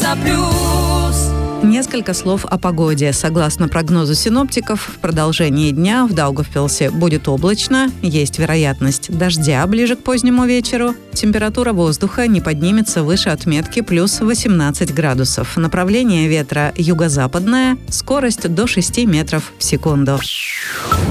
Европа+. Несколько слов о погоде. Согласно прогнозу синоптиков, в продолжении дня в Даугавпилсе будет облачно, есть вероятность дождя ближе к позднему вечеру. Температура воздуха не поднимется выше отметки плюс 18 градусов. Направление ветра юго-западное, скорость до 6 метров в секунду.